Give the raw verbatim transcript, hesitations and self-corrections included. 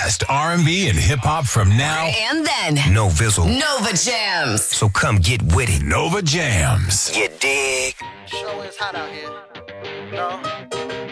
best R and B and hip-hop from now and then. No Vizzle. Nova Jams. So come get with it. Nova Jams. You dig? Show is hot out here. No.